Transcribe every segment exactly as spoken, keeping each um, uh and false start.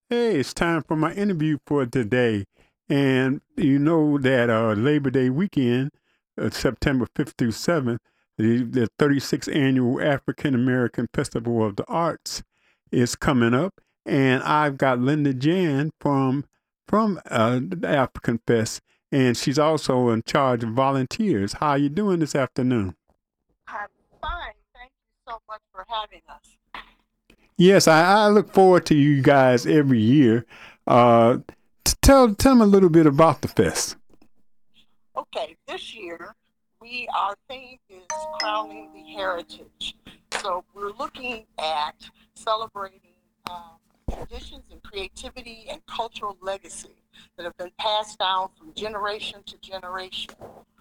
Hey, it's time for my interview for today. And you know that uh, Labor Day weekend, uh, September fifth through seventh, the, the thirty-sixth annual African American Festival of the Arts is coming up. And I've got Linda Jan from from uh, the African Fest, and she's also in charge of volunteers. How are you doing this afternoon? I'm fine. Thank you so much for having us. Yes, I, I look forward to you guys every year. Uh, t- tell tell them a little bit about the fest. Okay, this year we our theme is crowning the heritage. So we're looking at celebrating um, traditions and creativity and cultural legacy that have been passed down from generation to generation.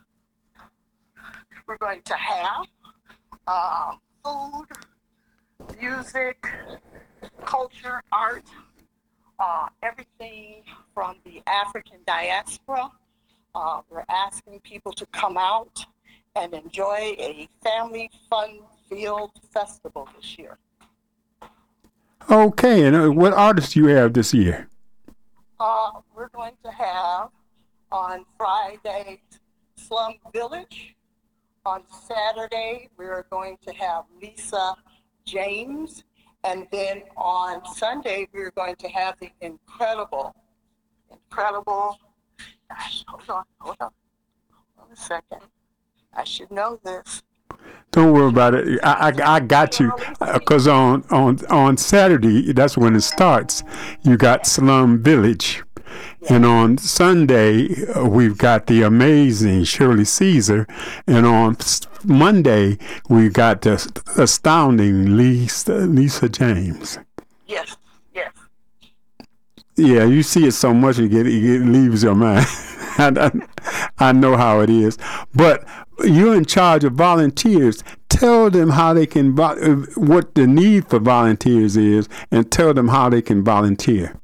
We're going to have uh, food, music, culture, art, uh, everything from the African diaspora. Uh, we're asking people to come out and enjoy a family fun-filled festival this year. Okay, and uh, what artists do you have this year? Uh, we're going to have on Friday Slum Village. On Saturday, we're going to have Lisa James. And then on Sunday, we're going to have the incredible, incredible, gosh, hold on, hold on, hold on a second. I should know this. Don't worry about it. I I, I got you. Shirley Because Caesar. on, on on Saturday, that's when it starts. You got Yes, Slum Village, and yes, on Sunday uh, we've got the amazing Shirley Caesar, and on s- Monday we got the astounding Lisa Lisa James. yes, yes. Yeah, you see it so much it get it leaves your mind. I, I know how it is, but you're in charge of volunteers. Tell them how they can vo- uh, what the need for volunteers is, and tell them how they can volunteer.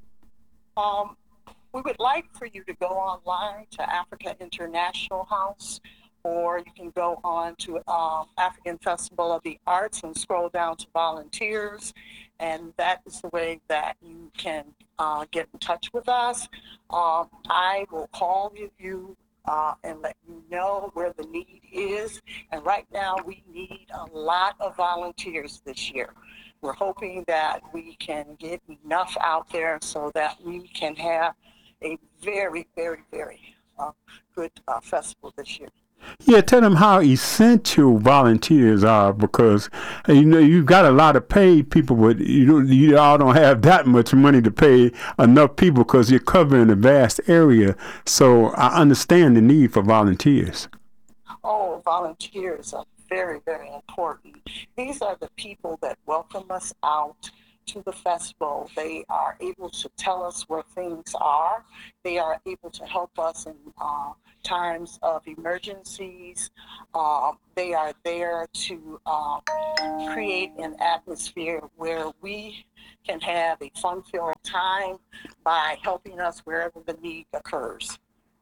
Um, we would like for you to go online to Africa International House, or you can go on to um, African Festival of the Arts and scroll down to volunteers. And that is the way that you can uh, get in touch with us. Um, I will call you, you uh, and let you know where the need is. And right now, we need a lot of volunteers this year. We're hoping that we can get enough out there so that we can have a very, very, very uh, good uh, festival this year. Yeah, tell them how essential volunteers are because uh, you know you got a lot of paid people, but you don't you all don't have that much money to pay enough people because you're covering a vast area. So I understand the need for volunteers. Oh, volunteers are very, very important. These are the people that welcome us out to the festival. They are able to tell us where things are. They are able to help us in uh, times of emergencies. Uh, they are there to uh, create an atmosphere where we can have a fun-filled time by helping us wherever the need occurs.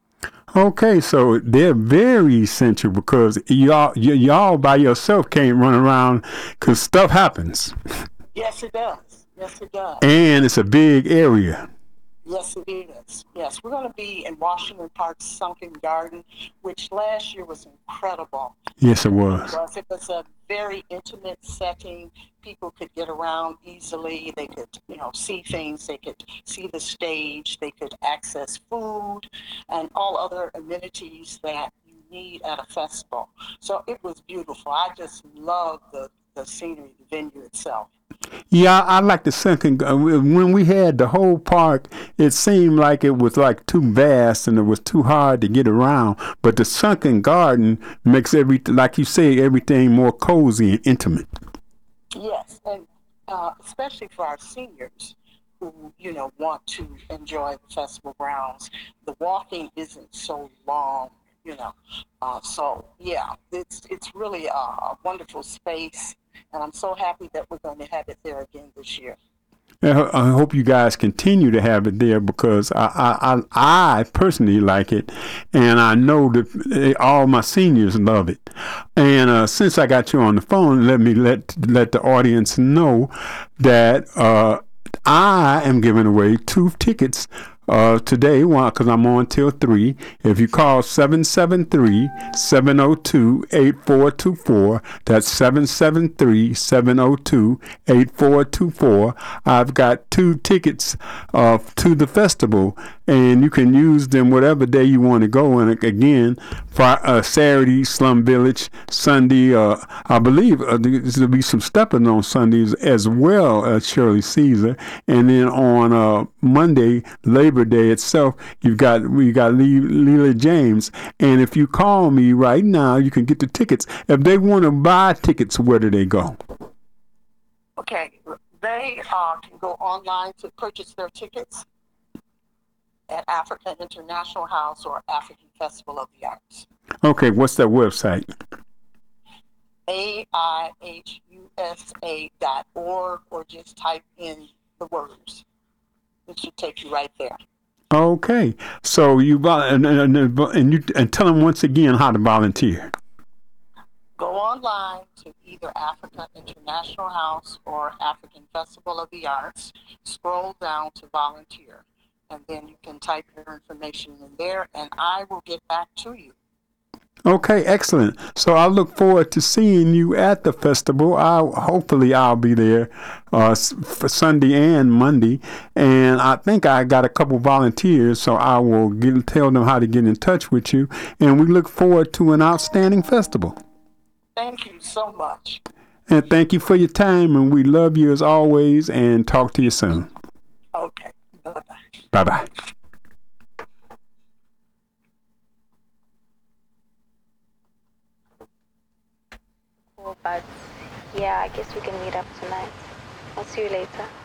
Okay, so they're very essential because y'all y- y'all by yourself can't run around because stuff happens, Yes, it does. Yes, it does. and it's a big area. Yes, it is. Yes, we're going to be in Washington Park's Sunken Garden, which last year was incredible. Yes, It it really was. was. It was a very intimate setting. People could get around easily. They could, you know, see things. They could see the stage. They could access food and all other amenities that you need at a festival. So it was beautiful. I just love the, the scenery, the venue itself. Yeah, I, I like the second. uh, When we had the whole park, it seemed like it was like too vast and it was too hard to get around. But the sunken garden makes everything, like you say, everything more cozy and intimate. Yes, and uh, especially for our seniors who, you know, want to enjoy the festival grounds. The walking isn't so long, you know. Uh, so yeah, it's it's really a, a wonderful space, and I'm so happy that we're going to have it there again this year. I ho- I hope you guys continue to have it there because I, I, I, I personally like it, and I know that eh, all my seniors love it. And uh, since I got you on the phone, let me let let the audience know that uh, I am giving away two tickets uh, today, one because I'm on till three. If you call seven seven three, seven oh two, eight four two four, that's seven seven three, seven oh two, eight four two four, I've got two tickets uh, to the festival, and you can use them whatever day you want to go. And again, for, uh, Saturday, Slum Village, Sunday, uh, I believe uh, there'll be some stepping on Sundays as well as Shirley Caesar, and then on uh, Monday, Labor Day itself, you've got we got Le- Leela James. And if you call me right now, you can get the tickets. If they want to buy tickets, where do they go? Okay, they uh, can go online to purchase their tickets at Africa International House or African Festival of the Arts. Okay, what's that website? A I H U S A dot org, or just type in the words. It should take you right there. Okay, so you and, and, and you and tell them once again how to volunteer. Go online to either Africa International House or African Festival of the Arts. Scroll down to volunteer, and then you can type your information in there, and I will get back to you. Okay, excellent. So I look forward to seeing you at the festival. I'll, hopefully I'll be there uh, for Sunday and Monday. And I think I got a couple volunteers, so I will get, tell them how to get in touch with you. And we look forward to an outstanding festival. Thank you so much. And thank you for your time. And we love you as always, and talk to you soon. Okay. Bye-bye. Bye-bye. But yeah, I guess we can meet up tonight. I'll see you later.